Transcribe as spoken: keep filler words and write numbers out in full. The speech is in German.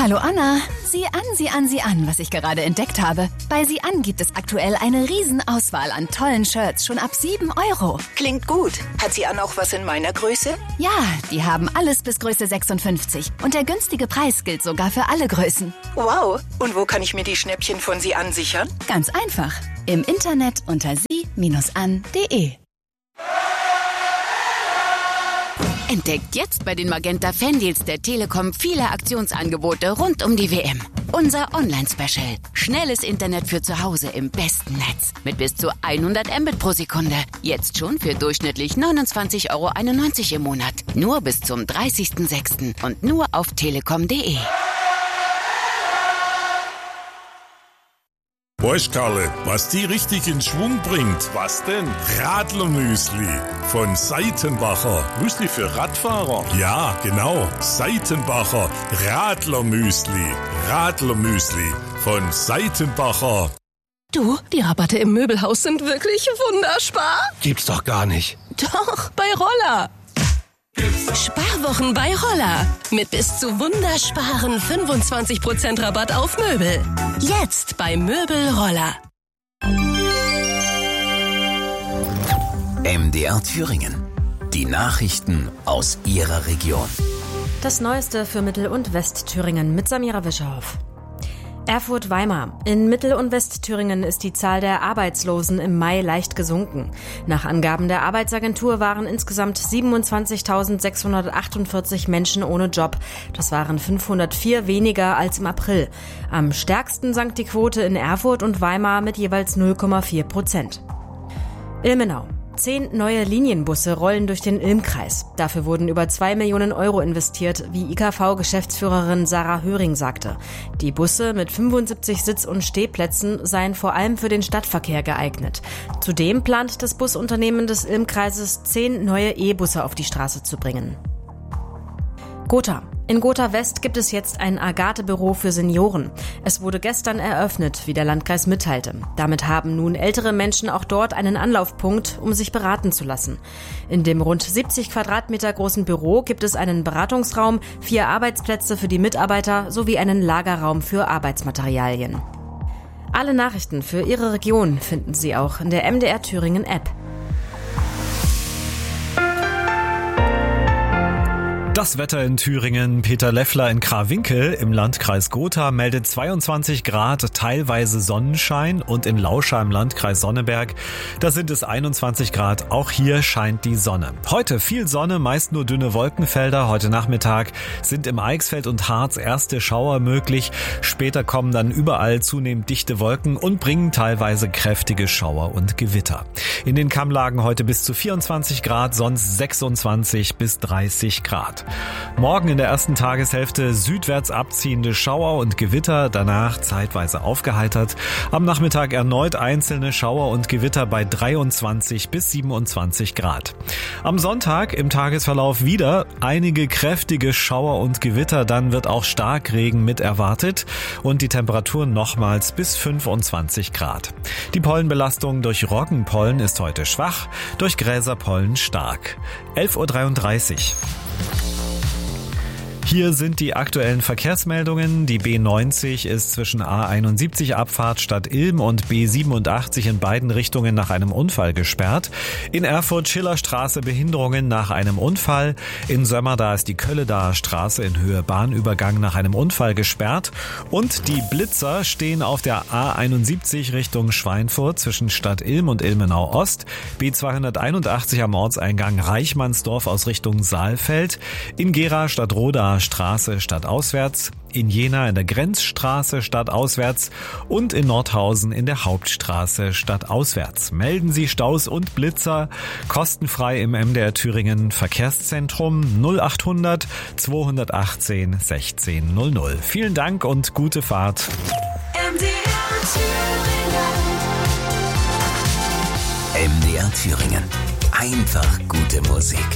Hallo Anna, sieh an, sieh an, sieh an, was ich gerade entdeckt habe. Bei sieh an gibt es aktuell eine Riesenauswahl an tollen Shirts, schon ab sieben Euro. Klingt gut. Hat sie an auch was in meiner Größe? Ja, die haben alles bis Größe sechsundfünfzig. Und der günstige Preis gilt sogar für alle Größen. Wow. Und wo kann ich mir die Schnäppchen von sie an sichern? Ganz einfach. Im Internet unter sie an punkt de. Entdeckt jetzt bei den Magenta Fandeals der Telekom viele Aktionsangebote rund um die W M. Unser Online-Special. Schnelles Internet für zu Hause im besten Netz. Mit bis zu hundert Mbit pro Sekunde. Jetzt schon für durchschnittlich neunundzwanzig Euro einundneunzig im Monat. Nur bis zum dreißigsten sechsten und nur auf telekom punkt de. Weißt Karle, was die richtig in Schwung bringt? Was denn? Radlermüsli von Seitenbacher. Müsli für Radfahrer? Ja, genau. Seitenbacher Radlermüsli. Radlermüsli von Seitenbacher. Du, die Rabatte im Möbelhaus sind wirklich wunderspar. Gibt's doch gar nicht. Doch, bei Roller. Sparwochen bei Roller. Mit bis zu wundersparen fünfundzwanzig Prozent Rabatt auf Möbel. Jetzt bei Möbel Roller. M D R Thüringen. Die Nachrichten aus Ihrer Region. Das Neueste für Mittel- und Westthüringen mit Samira Wischerhoff. Erfurt-Weimar. In Mittel- und Westthüringen ist die Zahl der Arbeitslosen im Mai leicht gesunken. Nach Angaben der Arbeitsagentur waren insgesamt siebenundzwanzigtausendsechshundertachtundvierzig Menschen ohne Job. Das waren fünfhundertvier weniger als im April. Am stärksten sank die Quote in Erfurt und Weimar mit jeweils null Komma vier Prozent. Ilmenau. Zehn neue Linienbusse rollen durch den Ilm-Kreis. Dafür wurden über zwei Millionen Euro investiert, wie I K V-Geschäftsführerin Sarah Höring sagte. Die Busse mit fünfundsiebzig Sitz- und Stehplätzen seien vor allem für den Stadtverkehr geeignet. Zudem plant das Busunternehmen des Ilm-Kreises, zehn neue E-Busse auf die Straße zu bringen. Gotha. In Gotha West gibt es jetzt ein Agathe-Büro für Senioren. Es wurde gestern eröffnet, wie der Landkreis mitteilte. Damit haben nun ältere Menschen auch dort einen Anlaufpunkt, um sich beraten zu lassen. In dem rund siebzig Quadratmeter großen Büro gibt es einen Beratungsraum, vier Arbeitsplätze für die Mitarbeiter sowie einen Lagerraum für Arbeitsmaterialien. Alle Nachrichten für Ihre Region finden Sie auch in der M D R Thüringen App. Das Wetter in Thüringen. Peter Leffler in Krawinkel im Landkreis Gotha meldet zweiundzwanzig Grad, teilweise Sonnenschein, und in Lauscha im Landkreis Sonneberg, da sind es einundzwanzig Grad. Auch hier scheint die Sonne. Heute viel Sonne, meist nur dünne Wolkenfelder. Heute Nachmittag sind im Eichsfeld und Harz erste Schauer möglich. Später kommen dann überall zunehmend dichte Wolken und bringen teilweise kräftige Schauer und Gewitter. In den Kammlagen heute bis zu vierundzwanzig Grad, sonst sechsundzwanzig bis dreißig Grad. Morgen in der ersten Tageshälfte südwärts abziehende Schauer und Gewitter, danach zeitweise aufgeheitert. Am Nachmittag erneut einzelne Schauer und Gewitter bei dreiundzwanzig bis siebenundzwanzig Grad. Am Sonntag im Tagesverlauf wieder einige kräftige Schauer und Gewitter, dann wird auch Starkregen mit erwartet und die Temperaturen nochmals bis fünfundzwanzig Grad. Die Pollenbelastung durch Roggenpollen ist heute schwach, durch Gräserpollen stark. elf Uhr dreiunddreißig. Hier sind die aktuellen Verkehrsmeldungen. Die B neunzig ist zwischen A einundsiebzig Abfahrt Stadt Ilm und B siebenundachtzig in beiden Richtungen nach einem Unfall gesperrt. In Erfurt Schillerstraße Behinderungen nach einem Unfall. In Sömmerda ist die Kölledaer Straße in Höhe Bahnübergang nach einem Unfall gesperrt. Und die Blitzer stehen auf der A einundsiebzig Richtung Schweinfurt zwischen Stadt Ilm und Ilmenau Ost. B zweihunderteinundachtzig am Ortseingang Reichmannsdorf aus Richtung Saalfeld. In Gera Stadtroda Straße stadtauswärts, in Jena in der Grenzstraße stadtauswärts und in Nordhausen in der Hauptstraße stadtauswärts. Melden Sie Staus und Blitzer kostenfrei im M D R Thüringen Verkehrszentrum null achthundert zweihundertachtzehn sechzehn null null. Vielen Dank und gute Fahrt. M D R Thüringen. M D R Thüringen. Einfach gute Musik.